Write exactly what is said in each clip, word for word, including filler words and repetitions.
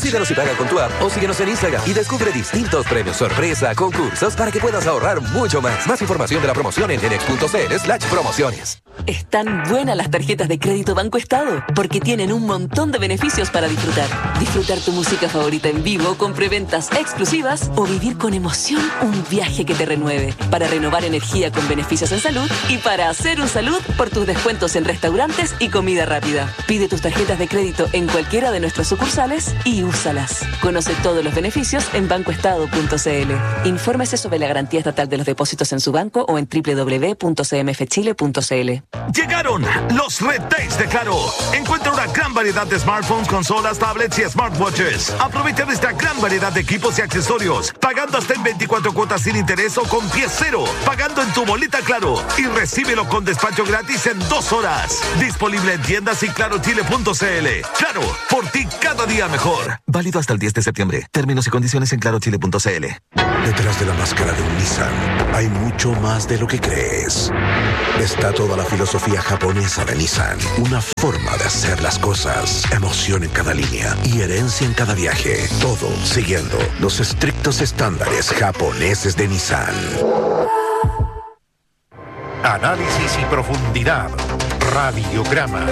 Pídelos y paga con tu app o síguenos en Instagram y descubre distintos premios sorpresa, concursos para que puedas ahorrar mucho más. Más información de la promoción en enex.cl slash promociones. Están buenas las tarjetas de crédito Banco Estado porque tienen un montón de beneficios para disfrutar. Disfrutar tu música favorita en vivo con preventas exclusivas o vivir con emoción un viaje que te renueve. Para renovar energía con beneficios en salud y para hacer un salud por tus descuentos en restaurantes y comida rápida. Pide tus tarjetas de crédito en cualquiera de nuestras sucursales y úsalas. Conoce todos los beneficios en bancoestado punto cl. Infórmese sobre la garantía estatal de los depósitos en su banco o en doble u doble u doble u punto c m f chile punto c l. Llegaron los Red Days de Claro. Encuentra una gran variedad de smartphones, consolas, tablets y smartwatches. Aprovecha de esta gran variedad de equipos y accesorios, pagando hasta en veinticuatro cuotas sin interés o con pie cero, pagando en tu boleta Claro y recíbelo con despacho gratis en dos horas. Disponible en tiendas y claro chile punto c l. Claro, por ti cada día mejor. Válido hasta el diez de septiembre. Términos y condiciones en claro chile punto c l. Detrás de la máscara de un Nissan hay mucho más de lo que crees. Está toda la filosofía japonesa de Nissan. Una forma de hacer las cosas. Emoción en cada línea y herencia en cada viaje. Todo siguiendo los estrictos estándares japoneses de Nissan. Análisis y profundidad. Radiograma.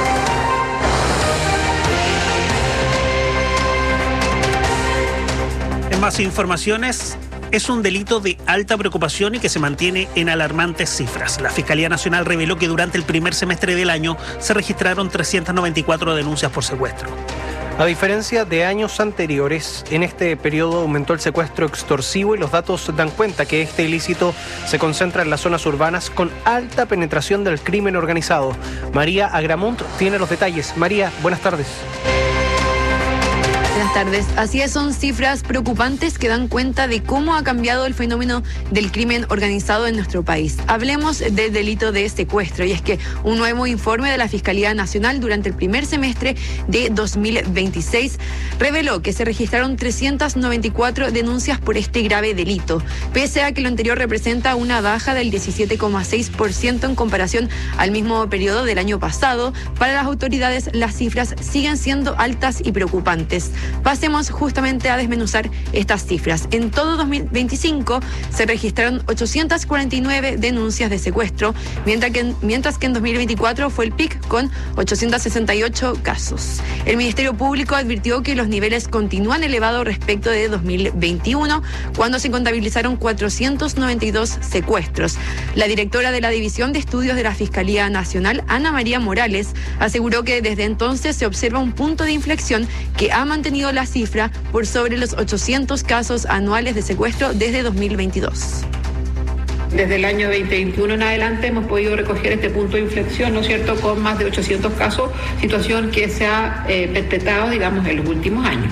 En más informaciones, es un delito de alta preocupación y que se mantiene en alarmantes cifras. La Fiscalía Nacional reveló que durante el primer semestre del año se registraron trescientas noventa y cuatro denuncias por secuestro. A diferencia de años anteriores, en este periodo aumentó el secuestro extorsivo y los datos dan cuenta que este ilícito se concentra en las zonas urbanas con alta penetración del crimen organizado. María Agramunt tiene los detalles. María, buenas tardes. Buenas tardes. Así es, son cifras preocupantes que dan cuenta de cómo ha cambiado el fenómeno del crimen organizado en nuestro país. Hablemos del delito de secuestro, y es que un nuevo informe de la Fiscalía Nacional durante el primer semestre de dos mil veintiséis reveló que se registraron trescientas noventa y cuatro denuncias por este grave delito, pese a que lo anterior representa una baja del diecisiete coma seis por ciento en comparación al mismo periodo del año pasado. Para las autoridades, las cifras siguen siendo altas y preocupantes. Pasemos justamente a desmenuzar estas cifras. En todo dos mil veinticinco se registraron ochocientas cuarenta y nueve denuncias de secuestro, mientras que, en, mientras que en dos mil veinticuatro fue el pic con ochocientos sesenta y ocho casos. El Ministerio Público advirtió que los niveles continúan elevados respecto de dos mil veintiuno, cuando se contabilizaron cuatrocientos noventa y dos secuestros. La directora de la División de Estudios de la Fiscalía Nacional, Ana María Morales, aseguró que desde entonces se observa un punto de inflexión que ha mantenido la cifra por sobre los ochocientos casos anuales de secuestro desde dos mil veintidós. Desde el año veinte veintiuno en adelante hemos podido recoger este punto de inflexión, ¿no es cierto?, con más de ochocientos casos, situación que se ha eh, perpetrado, digamos, en los últimos años.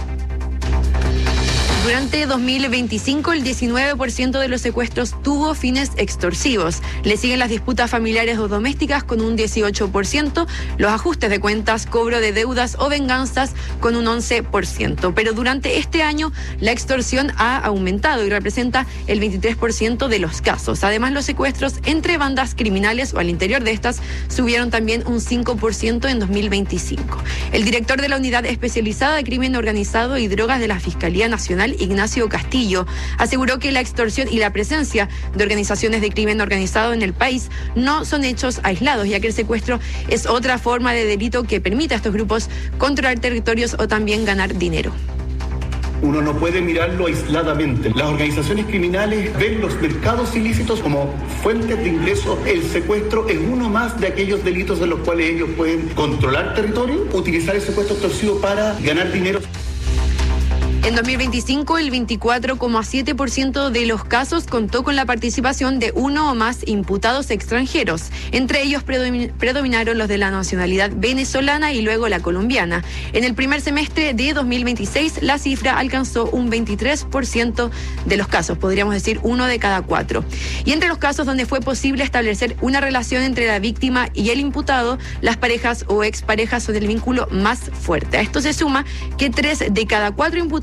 Durante dos mil veinticinco, el diecinueve por ciento de los secuestros tuvo fines extorsivos. Le siguen las disputas familiares o domésticas con un dieciocho por ciento, los ajustes de cuentas, cobro de deudas o venganzas con un once por ciento. Pero durante este año, la extorsión ha aumentado y representa el veintitrés por ciento de los casos. Además, los secuestros entre bandas criminales o al interior de estas subieron también un cinco por ciento en dos mil veinticinco. El director de la Unidad Especializada de Crimen Organizado y Drogas de la Fiscalía Nacional, Ignacio Castillo, aseguró que la extorsión y la presencia de organizaciones de crimen organizado en el país no son hechos aislados, ya que el secuestro es otra forma de delito que permite a estos grupos controlar territorios o también ganar dinero. Uno no puede mirarlo aisladamente. Las organizaciones criminales ven los mercados ilícitos como fuentes de ingresos. El secuestro es uno más de aquellos delitos en los cuales ellos pueden controlar territorio, utilizar el secuestro extorsivo para ganar dinero. En dos mil veinticinco, el veinticuatro coma siete por ciento de los casos contó con la participación de uno o más imputados extranjeros. Entre ellos predomin- predominaron los de la nacionalidad venezolana y luego la colombiana. En el primer semestre de dos mil veintiséis, la cifra alcanzó un veintitrés por ciento de los casos, podríamos decir uno de cada cuatro. Y entre los casos donde fue posible establecer una relación entre la víctima y el imputado, las parejas o exparejas son el vínculo más fuerte. A esto se suma que tres de cada cuatro imputados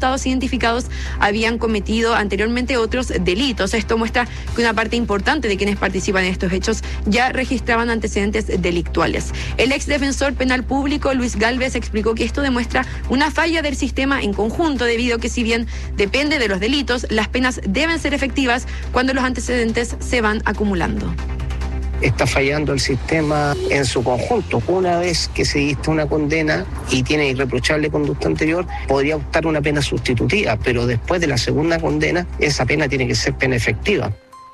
imputados identificados habían cometido anteriormente otros delitos. Esto muestra que una parte importante de quienes participan en estos hechos ya registraban antecedentes delictuales. El ex defensor penal público Luis Gálvez explicó que esto demuestra una falla del sistema en conjunto, debido a que si bien depende de los delitos, las penas deben ser efectivas cuando los antecedentes se van acumulando. Está fallando el sistema en su conjunto. Una vez que se dicta una condena y tiene irreprochable conducta anterior, podría optar una pena sustitutiva, pero después de la segunda condena, esa pena tiene que ser pena efectiva.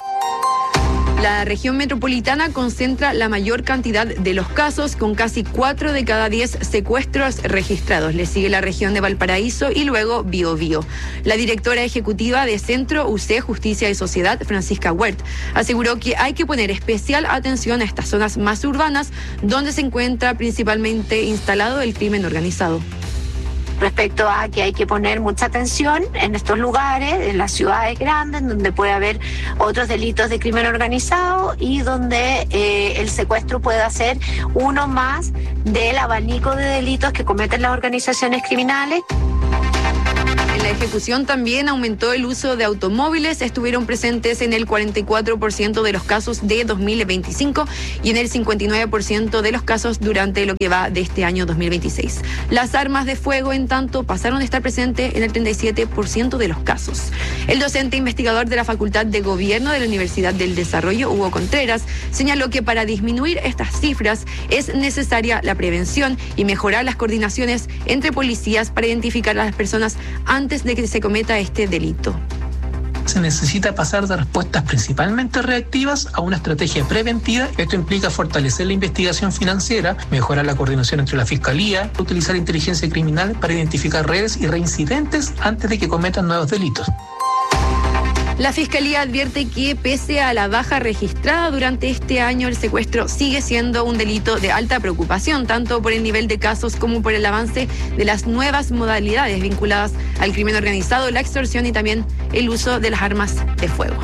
La región metropolitana concentra la mayor cantidad de los casos, con casi cuatro de cada diez secuestros registrados. Le sigue la región de Valparaíso y luego Biobío. La directora ejecutiva de Centro U C Justicia y Sociedad, Francisca Huert, aseguró que hay que poner especial atención a estas zonas más urbanas, donde se encuentra principalmente instalado el crimen organizado. Respecto a que hay que poner mucha atención en estos lugares, en las ciudades grandes, donde puede haber otros delitos de crimen organizado y donde eh, el secuestro pueda ser uno más del abanico de delitos que cometen las organizaciones criminales. En la ejecución también aumentó el uso de automóviles, estuvieron presentes en el cuarenta y cuatro por ciento de los casos de dos mil veinticinco y en el cincuenta y nueve por ciento de los casos durante lo que va de este año dos mil veintiséis. Las armas de fuego, en tanto, pasaron a estar presentes en el treinta y siete por ciento de los casos. El docente investigador de la Facultad de Gobierno de la Universidad del Desarrollo, Hugo Contreras, señaló que para disminuir estas cifras es necesaria la prevención y mejorar las coordinaciones entre policías para identificar a las personas antes de que se cometa este delito. Se necesita pasar de respuestas principalmente reactivas a una estrategia preventiva. Esto implica fortalecer la investigación financiera, mejorar la coordinación entre la Fiscalía, utilizar inteligencia criminal para identificar redes y reincidentes antes de que cometan nuevos delitos. La Fiscalía advierte que pese a la baja registrada durante este año, el secuestro sigue siendo un delito de alta preocupación, tanto por el nivel de casos como por el avance de las nuevas modalidades vinculadas al crimen organizado, la extorsión y también el uso de las armas de fuego.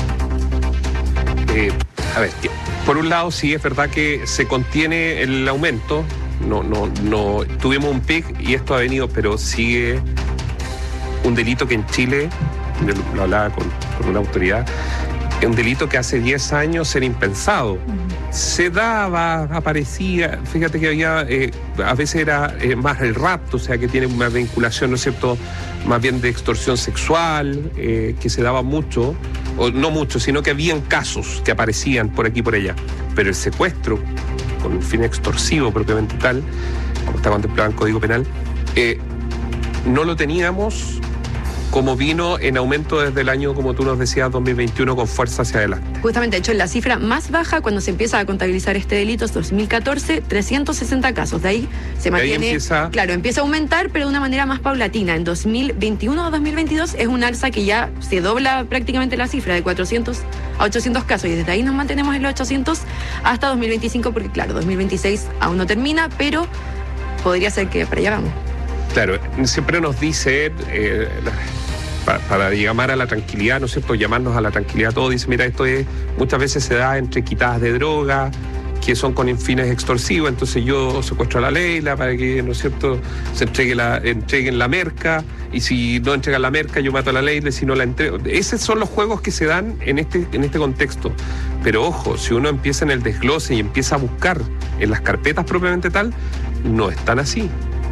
Eh, a ver, por un lado sí es verdad que se contiene el aumento, no, no, no tuvimos un pic y esto ha venido, pero sigue un delito que en Chile, lo hablaba con, con una autoridad, es un delito que hace diez años era impensado. Uh-huh. Se daba, aparecía, fíjate que había, eh, a veces era eh, más el rapto, o sea que tiene una vinculación, ¿no es cierto?, más bien de extorsión sexual, eh, que se daba mucho, o no mucho, sino que habían casos que aparecían por aquí y por allá. Pero el secuestro, con un fin extorsivo propiamente tal, como está contemplado en el Código Penal, eh, no lo teníamos, como vino en aumento desde el año, como tú nos decías, dos mil veintiuno, con fuerza hacia adelante. Justamente, de hecho, la cifra más baja cuando se empieza a contabilizar este delito es dos mil catorce, trescientos sesenta casos. De ahí se mantiene, ahí empieza... claro, empieza a aumentar, pero de una manera más paulatina. En dos mil veintiuno o dos mil veintidós es un alza que ya se dobla prácticamente la cifra, de cuatrocientos a ochocientos casos, y desde ahí nos mantenemos en los ochocientos hasta dos mil veinticinco, porque claro, dos mil veintiséis aún no termina, pero podría ser que para allá vamos. Claro, siempre nos dice... Eh, Para, para llamar a la tranquilidad, ¿no es cierto?, llamarnos a la tranquilidad, todo dice, mira, esto es, muchas veces se da entre quitadas de droga, que son con fines extorsivos, entonces yo secuestro a la Leila para que, ¿no es cierto?, se entregue la, entreguen la merca, y si no entregan la merca, yo mato a la Leila, y si no la entrego. Esos son los juegos que se dan en este, en este contexto. Pero ojo, si uno empieza en el desglose y empieza a buscar en las carpetas propiamente tal, no es tan así.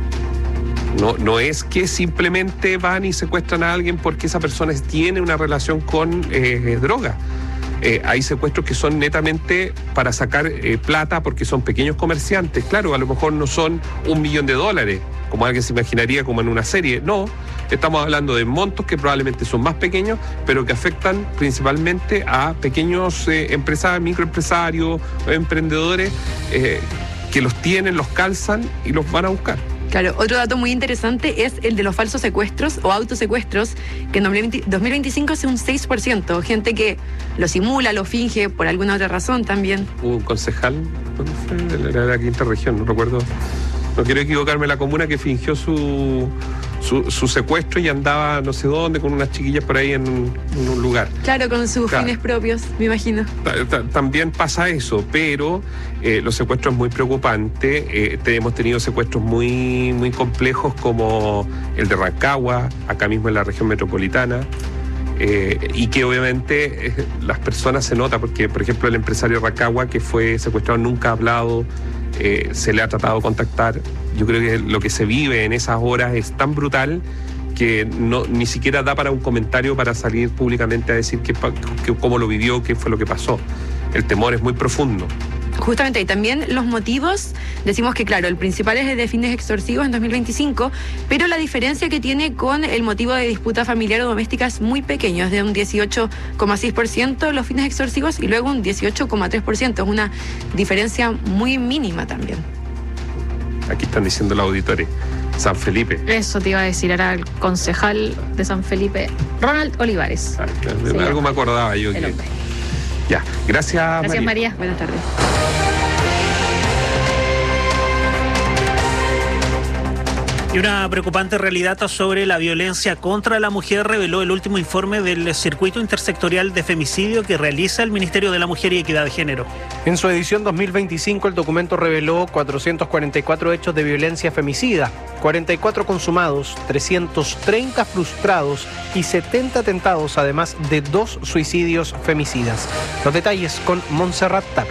No, no es que simplemente van y secuestran a alguien porque esa persona tiene una relación con eh, droga. Eh, hay secuestros que son netamente para sacar eh, plata porque son pequeños comerciantes. Claro, a lo mejor no son un millón de dólares, como alguien se imaginaría como en una serie. No, estamos hablando de montos que probablemente son más pequeños, pero que afectan principalmente a pequeños eh, empresarios, microempresarios, emprendedores eh, que los tienen, los calzan y los van a buscar. Claro, otro dato muy interesante es el de los falsos secuestros o autosecuestros, que en dos mil veinticinco es un seis por ciento. Gente que lo simula, lo finge por alguna otra razón también. Hubo un concejal, ¿cuándo fue? Era de la quinta región, no recuerdo. No quiero equivocarme, la comuna que fingió su, su, su secuestro y andaba no sé dónde con unas chiquillas por ahí en un, en un lugar. Claro, con sus Claro. fines propios, me imagino. Ta- ta- También pasa eso, pero eh, los secuestros es muy preocupante. Eh, te- hemos tenido secuestros muy, muy complejos como el de Rancagua, acá mismo en la región metropolitana, eh, y que obviamente eh, las personas se nota porque, por ejemplo, el empresario Rancagua que fue secuestrado nunca ha hablado, eh, se le ha tratado de contactar. Yo creo que lo que se vive en esas horas es tan brutal que no, ni siquiera da para un comentario para salir públicamente a decir que, que, cómo lo vivió, qué fue lo que pasó. El temor es muy profundo. Justamente, y también los motivos, decimos que claro, el principal es el de fines extorsivos en dos mil veinticinco, pero la diferencia que tiene con el motivo de disputa familiar o doméstica es muy pequeño, es de un dieciocho coma seis por ciento los fines extorsivos y luego un dieciocho coma tres por ciento, es una diferencia muy mínima también. Aquí están diciendo los auditores. San Felipe. Eso te iba a decir, era el concejal de San Felipe, Ronald Olivares. Ah, de algo me acordaba yo. Que... Ya, gracias, Gracias, María. María. Buenas tardes. Y una preocupante realidad sobre la violencia contra la mujer reveló el último informe del Circuito Intersectorial de Femicidio que realiza el Ministerio de la Mujer y Equidad de Género. En su edición dos mil veinticinco, el documento reveló cuatrocientos cuarenta y cuatro hechos de violencia femicida, cuarenta y cuatro consumados, trescientos treinta frustrados y setenta atentados, además de dos suicidios femicidas. Los detalles con Montserrat Tapia.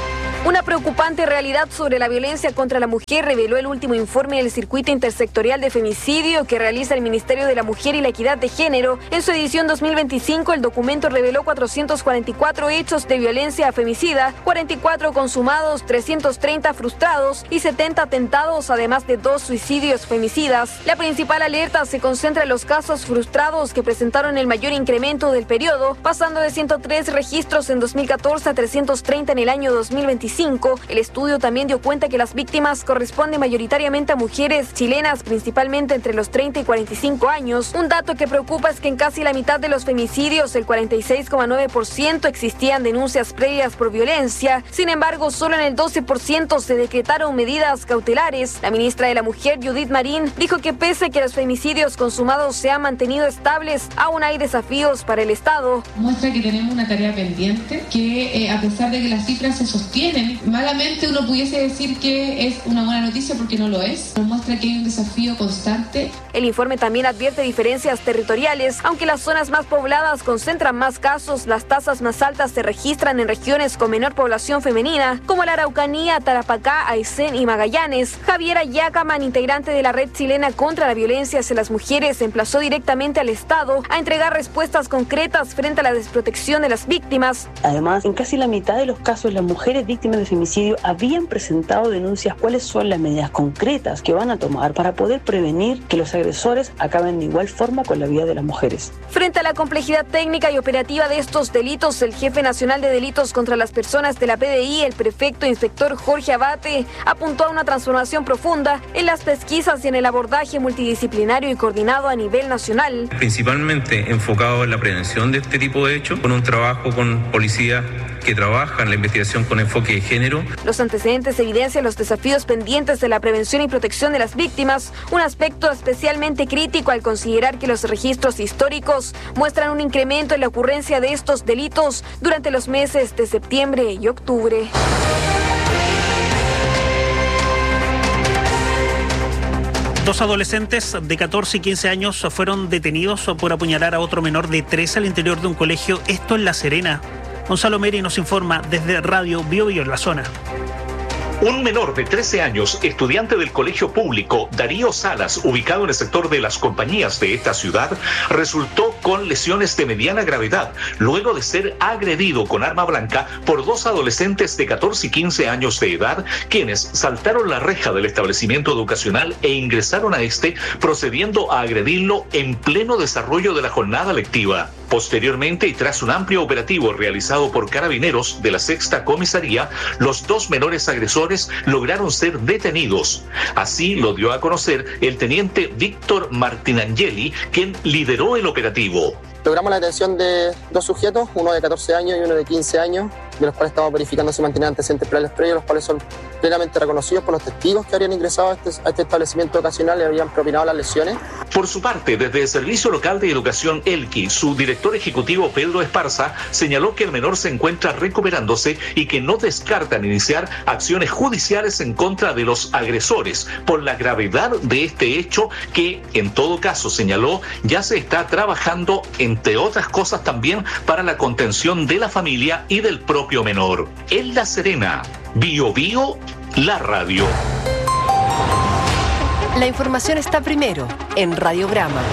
Una preocupante realidad sobre la violencia contra la mujer reveló el último informe del Circuito Intersectorial de Femicidio que realiza el Ministerio de la Mujer y la Equidad de Género. En su edición dos mil veinticinco, el documento reveló cuatrocientos cuarenta y cuatro hechos de violencia femicida, cuarenta y cuatro consumados, trescientos treinta frustrados y setenta atentados, además de dos suicidios femicidas. La principal alerta se concentra en los casos frustrados que presentaron el mayor incremento del periodo, pasando de ciento tres registros en dos mil catorce a trescientos treinta en el año dos mil veinticinco. El estudio también dio cuenta que las víctimas corresponden mayoritariamente a mujeres chilenas, principalmente entre los treinta y cuarenta y cinco años. Un dato que preocupa es que en casi la mitad de los femicidios, el cuarenta y seis coma nueve por ciento, existían denuncias previas por violencia. Sin embargo, solo en el doce por ciento se decretaron medidas cautelares. La ministra de la Mujer, Judith Marín, dijo que pese a que los femicidios consumados se han mantenido estables, aún hay desafíos para el Estado. Muestra que tenemos una tarea pendiente, que eh, a pesar de que las cifras se sostienen, malamente uno pudiese decir que es una buena noticia porque no lo es. Nos muestra que hay un desafío constante. El informe también advierte diferencias territoriales. Aunque las zonas más pobladas concentran más casos, las tasas más altas se registran en regiones con menor población femenina, como la Araucanía, Tarapacá, Aysén y Magallanes. Javiera Yacaman, integrante de la Red Chilena contra la Violencia hacia las Mujeres, emplazó directamente al Estado a entregar respuestas concretas frente a la desprotección de las víctimas. Además, en casi la mitad de los casos, las mujeres víctimas de femicidio habían presentado denuncias. ¿Cuáles son las medidas concretas que van a tomar para poder prevenir que los agresores acaben de igual forma con la vida de las mujeres? Frente a la complejidad técnica y operativa de estos delitos, el jefe nacional de delitos contra las personas de la P D I, el prefecto inspector Jorge Abate, apuntó a una transformación profunda en las pesquisas y en el abordaje multidisciplinario y coordinado a nivel nacional. Principalmente enfocado en la prevención de este tipo de hechos, con un trabajo con policía que trabaja en la investigación con enfoque de género. Los antecedentes evidencian los desafíos pendientes de la prevención y protección de las víctimas, un aspecto especialmente crítico al considerar que los registros históricos muestran un incremento en la ocurrencia de estos delitos durante los meses de septiembre y octubre. Dos adolescentes de catorce y quince años fueron detenidos por apuñalar a otro menor de trece al interior de un colegio, esto en La Serena. Gonzalo Meri nos informa desde Radio Bio Bio en la zona. Un menor de trece años, estudiante del colegio público Darío Salas, ubicado en el sector de Las Compañías de esta ciudad, resultó con lesiones de mediana gravedad, luego de ser agredido con arma blanca por dos adolescentes de catorce y quince años de edad, quienes saltaron la reja del establecimiento educacional e ingresaron a este, procediendo a agredirlo en pleno desarrollo de la jornada lectiva. Posteriormente, y tras un amplio operativo realizado por carabineros de la sexta comisaría, los dos menores agresores lograron ser detenidos. Así lo dio a conocer el teniente Víctor Martinangeli, quien lideró el operativo. Logramos la detención de dos sujetos, uno de catorce años y uno de quince años, de los cuales estamos verificando si mantienen antecedentes penales previos, los cuales son plenamente reconocidos por los testigos que habrían ingresado a este, a este establecimiento ocasional y habían propinado las lesiones. Por su parte, desde el Servicio Local de Educación Elqui, su director ejecutivo Pedro Esparza señaló que el menor se encuentra recuperándose y que no descartan iniciar acciones judiciales en contra de los agresores por la gravedad de este hecho que, en todo caso, señaló, ya se está trabajando, entre otras cosas también, para la contención de la familia y del propio menor. En La Serena, Bio Bio, la radio. La información está primero en Radiograma.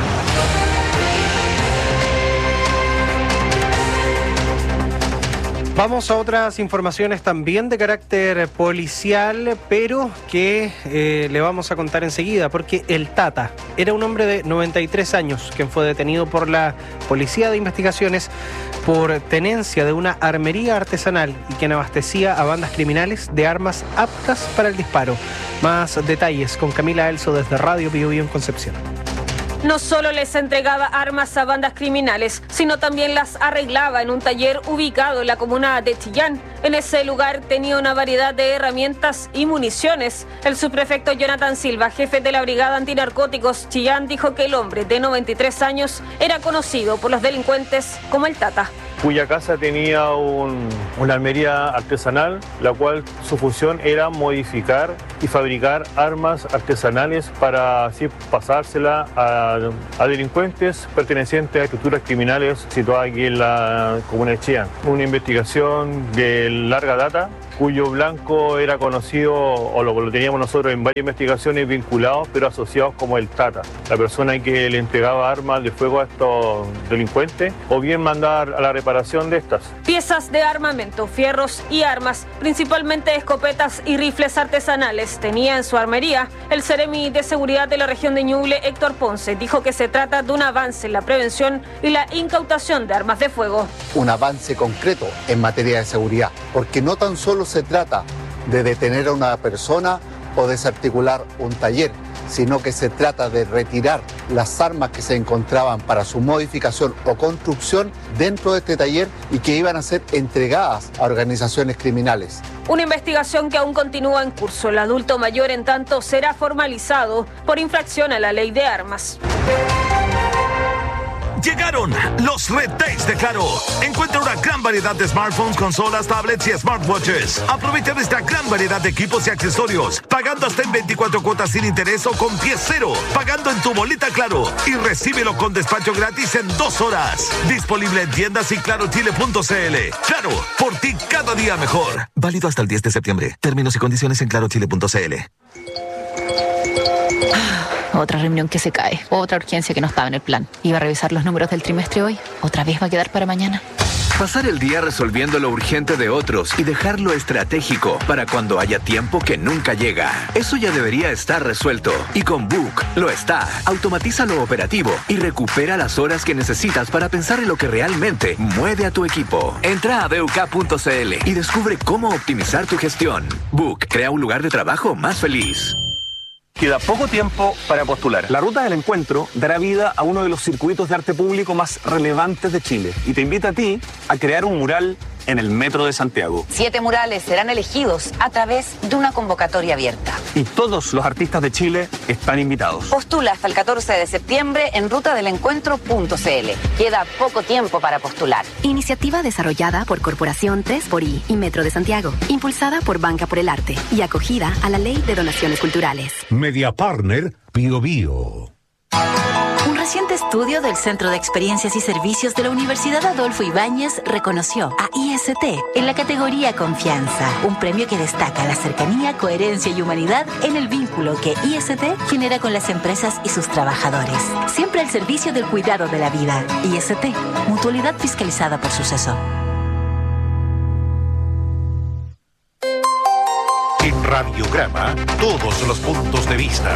Vamos a otras informaciones también de carácter policial, pero que eh, le vamos a contar enseguida, porque el Tata era un hombre de noventa y tres años, quien fue detenido por la Policía de Investigaciones por tenencia de una armería artesanal y quien abastecía a bandas criminales de armas aptas para el disparo. Más detalles con Camila Elso desde Radio Bio Bio en Concepción. No solo les entregaba armas a bandas criminales, sino también las arreglaba en un taller ubicado en la comuna de Chillán. En ese lugar tenía una variedad de herramientas y municiones. El subprefecto Jonathan Silva, jefe de la Brigada Antinarcóticos Chillán, dijo que el hombre de noventa y tres años era conocido por los delincuentes como el Tata. Cuya casa tenía un, una armería artesanal, la cual su función era modificar y fabricar armas artesanales para así pasársela a, a delincuentes pertenecientes a estructuras criminales situadas aquí en la comuna de Chillán. Una investigación de larga data, cuyo blanco era conocido, o lo, lo teníamos nosotros en varias investigaciones vinculados, pero asociados como el Tata, la persona que le entregaba armas de fuego a estos delincuentes, o bien mandar a la reparación de estas. Piezas de armamento, fierros y armas, principalmente escopetas y rifles artesanales, tenía en su armería. El Seremi de Seguridad de la región de Ñuble, Héctor Ponce, dijo que se trata de un avance en la prevención y la incautación de armas de fuego. Un avance concreto en materia de seguridad, porque no tan solo se trata de detener a una persona o desarticular un taller, sino que se trata de retirar las armas que se encontraban para su modificación o construcción dentro de este taller y que iban a ser entregadas a organizaciones criminales. Una investigación que aún continúa en curso. El adulto mayor, en tanto, será formalizado por infracción a la ley de armas. Llegaron los Red Days de Claro. Encuentra una gran variedad de smartphones, consolas, tablets y smartwatches. Aprovecha nuestra gran variedad de equipos y accesorios, pagando hasta en veinticuatro cuotas sin interés o con pie cero, pagando en tu boleta Claro y recíbelo con despacho gratis en dos horas. Disponible en tiendas y claro chile punto c l. Claro, por ti cada día mejor. Válido hasta el diez de septiembre. Términos y condiciones en claro chile punto c l. Otra reunión que se cae, otra urgencia que no estaba en el plan. Iba a revisar los números del trimestre hoy, otra vez va a quedar para mañana. Pasar el día resolviendo lo urgente de otros y dejarlo estratégico para cuando haya tiempo que nunca llega. Eso ya debería estar resuelto. Y con Book lo está. Automatiza lo operativo y recupera las horas que necesitas para pensar en lo que realmente mueve a tu equipo. Entra a b u k punto c l y descubre cómo optimizar tu gestión. Book crea un lugar de trabajo más feliz. Queda poco tiempo para postular. La Ruta del Encuentro dará vida a uno de los circuitos de arte público más relevantes de Chile y te invita a ti a crear un mural en el Metro de Santiago. Siete murales serán elegidos a través de una convocatoria abierta. Y todos los artistas de Chile están invitados. Postula hasta el catorce de septiembre en ruta del encuentro punto c l. Queda poco tiempo para postular. Iniciativa desarrollada por Corporación tres por I y Metro de Santiago, impulsada por Banca por el Arte y acogida a la Ley de Donaciones Culturales. Media Partner Bio Bio. Un reciente estudio del Centro de Experiencias y Servicios de la Universidad Adolfo Ibáñez reconoció a I S T en la categoría Confianza, un premio que destaca la cercanía, coherencia y humanidad en el vínculo que I S T genera con las empresas y sus trabajadores. Siempre al servicio del cuidado de la vida. I S T, mutualidad fiscalizada por Suceso. En Radiograma, todos los puntos de vista.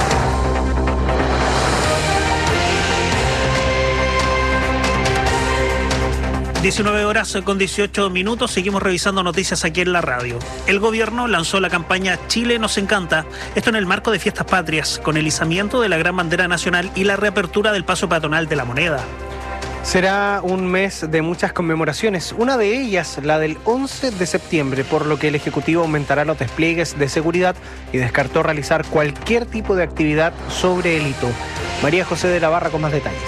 diecinueve horas con dieciocho minutos, seguimos revisando noticias aquí en la radio. El gobierno lanzó la campaña Chile nos encanta, esto en el marco de Fiestas Patrias, con el izamiento de la gran bandera nacional y la reapertura del paso peatonal de la Moneda. Será un mes de muchas conmemoraciones, una de ellas la del once de septiembre, por lo que el Ejecutivo aumentará los despliegues de seguridad y descartó realizar cualquier tipo de actividad sobre el hito. María José de la Barra con más detalles.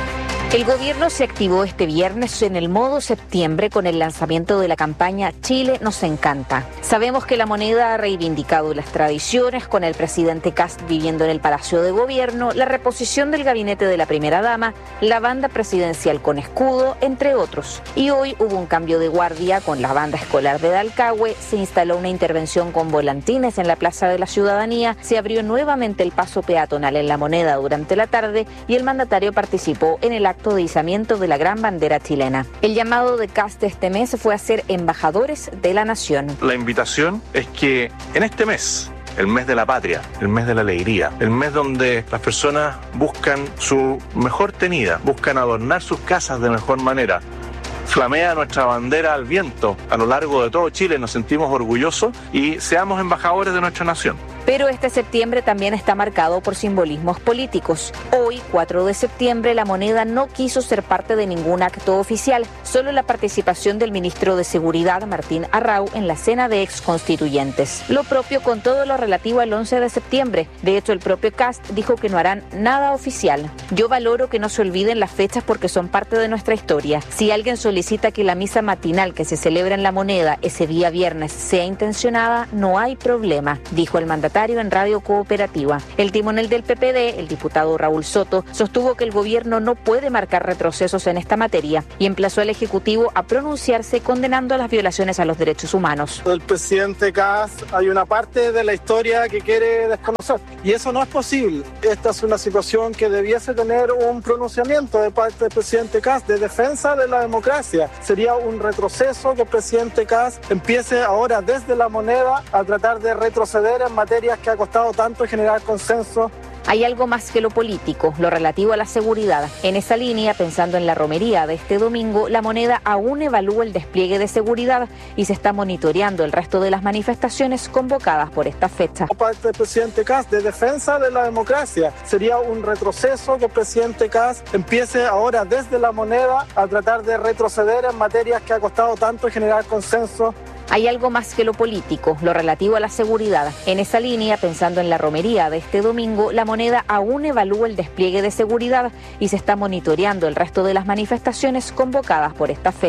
El gobierno se activó este viernes en el modo septiembre con el lanzamiento de la campaña Chile nos encanta. Sabemos que la moneda ha reivindicado las tradiciones, con el presidente Kast viviendo en el Palacio de Gobierno, la reposición del gabinete de la primera dama, la banda presidencial con escudo, entre otros. Y hoy hubo un cambio de guardia con la banda escolar de Dalcahue, se instaló una intervención con volantines en la Plaza de la Ciudadanía, se abrió nuevamente el paso peatonal en la moneda durante la tarde y el mandatario participó en el acto de izamiento de la gran bandera chilena. El llamado de Kast este mes fue a ser embajadores de la nación. La invitación es que en este mes, el mes de la patria, el mes de la alegría, el mes donde las personas buscan su mejor tenida, buscan adornar sus casas de mejor manera, flamea nuestra bandera al viento a lo largo de todo Chile, nos sentimos orgullosos y seamos embajadores de nuestra nación. Pero este septiembre también está marcado por simbolismos políticos. Hoy, cuatro de septiembre, la moneda no quiso ser parte de ningún acto oficial, solo la participación del ministro de Seguridad, Martín Arrau, en la cena de exconstituyentes. Lo propio con todo lo relativo al once de septiembre. De hecho, el propio Kast dijo que no harán nada oficial. Yo valoro que no se olviden las fechas porque son parte de nuestra historia. Si alguien solicita que la misa matinal que se celebra en la moneda ese día viernes sea intencionada, no hay problema, dijo el mandatario en Radio Cooperativa. El timonel del P P D, el diputado Raúl Soto, sostuvo que el gobierno no puede marcar retrocesos en esta materia y emplazó al Ejecutivo a pronunciarse condenando las violaciones a los derechos humanos. El presidente Kast, hay una parte de la historia que quiere desconocer y eso no es posible. Esta es una situación que debiese tener un pronunciamiento de parte del presidente Kast de defensa de la democracia. Sería un retroceso que el presidente Kast empiece ahora desde la moneda a tratar de retroceder en materia que ha costado tanto generar consenso. Hay algo más que lo político, lo relativo a la seguridad. En esa línea, pensando en la romería de este domingo, la moneda aún evalúa el despliegue de seguridad y se está monitoreando el resto de las manifestaciones convocadas por esta fecha. Por parte del presidente Kast de defensa de la democracia. Sería un retroceso que el presidente Kast empiece ahora desde la moneda a tratar de retroceder en materias que ha costado tanto generar consenso. Hay algo más que lo político, lo relativo a la seguridad. En esa línea, pensando en la romería de este domingo, la moneda aún evalúa el despliegue de seguridad y se está monitoreando el resto de las manifestaciones convocadas por esta fecha.